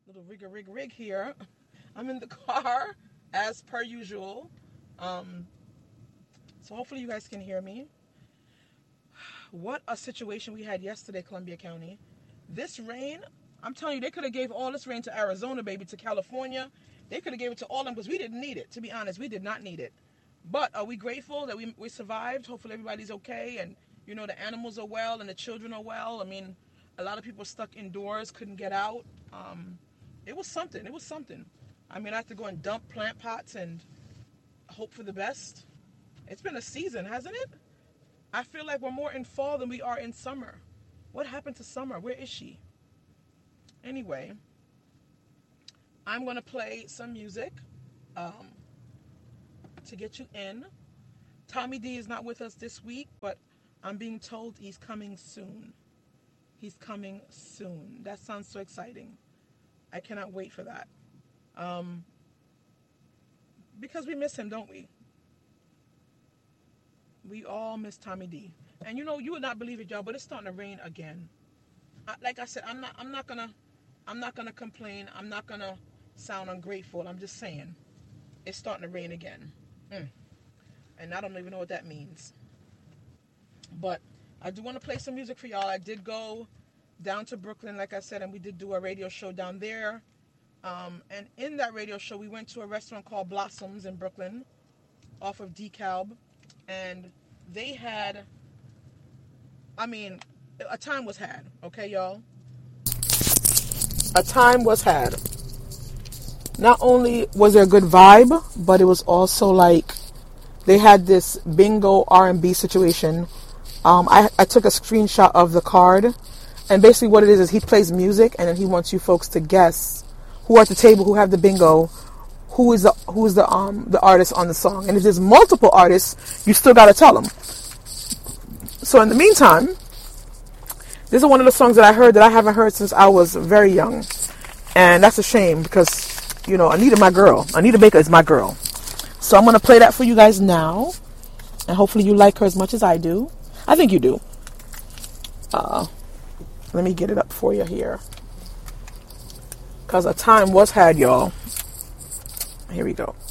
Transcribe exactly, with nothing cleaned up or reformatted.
Little rig a rig rig here. I'm in the car as per usual. Um, so hopefully you guys can hear me. What a situation we had yesterday, Columbia County. This rain, I'm telling you, they could have gave all this rain to Arizona, baby, to California. They could have gave it to all of them because we didn't need it. To be honest, we did not need it. But are we grateful that we we survived? Hopefully everybody's okay, and you know the animals are well and the children are well. I mean, a lot of people stuck indoors, couldn't get out. Um, it was something. It was something. I mean, I have to go and dump plant pots and hope for the best. It's been a season, hasn't it? I feel like we're more in fall than we are in summer. What happened to summer? Where is she? Anyway, I'm going to play some music um, to get you in. Tommy D is not with us this week, but I'm being told he's coming soon. He's coming soon. That sounds so exciting. I cannot wait for that. Um, because we miss him, don't we? We all miss Tommy D. And you know, you would not believe it, y'all, but it's starting to rain again. I, like I said, I'm not. I'm not gonna. I'm not gonna complain. I'm not gonna sound ungrateful. I'm just saying, it's starting to rain again, mm. and I don't even know what that means. But I do want to play some music for y'all. I did go down to Brooklyn, like I said, and we did do a radio show down there. Um, and in that radio show, we went to a restaurant called Blossoms in Brooklyn, off of DeKalb, and they had, I mean, a time was had, okay, y'all? A time was had. Not only was there a good vibe, but it was also like they had this bingo R and B situation. Um, I, I took a screenshot of the card, and basically what it is is he plays music, and then he wants you folks to guess who are at the table, who have the bingo, who is the who is the um the artist on the song. And if there's multiple artists, you still gotta tell them. So in the meantime, this is one of the songs that I heard that I haven't heard since I was very young, and that's a shame because you know Anita, my girl, Anita Baker is my girl. So I'm gonna play that for you guys now, and hopefully you like her as much as I do. I think you do. Uh, let me get it up for you here. Because a time was had, y'all. Here we go.